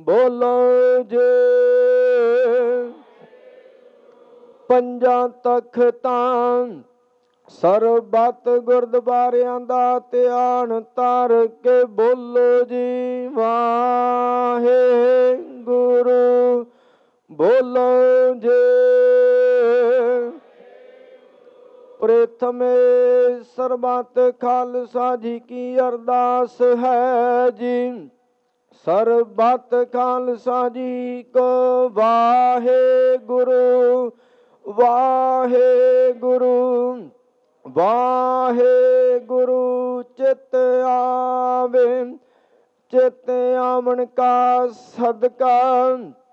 ਬੋਲੋ ਜੇ ਪੰਜਾਂ ਤਖਤਾਂ ਸਰਬੱਤ ਗੁਰਦੁਆਰਿਆਂ ਦਾ ਧਿਆਨ ਧਰ ਕੇ ਬੋਲੋ ਜੀ ਵਾਹਿਗੁਰੂ ਬੋਲੋ ਜੇ ਪ੍ਰਥਮੇ ਸਰਬੱਤ ਖਾਲਸਾ ਜੀ ਕੀ ਅਰਦਾਸ ਹੈ ਜੀ। ਸਰਬੱਤ ਖਾਲਸਾ ਜੀ ਕੋ ਵਾਹਿਗੁਰੂ ਵਾਹਿਗੁਰੂ ਵਾਹਿਗੁਰੂ। ਚਿਤ ਆਵੇ ਚਿਤ ਆਵਣ ਕਾ ਸਦਕਾ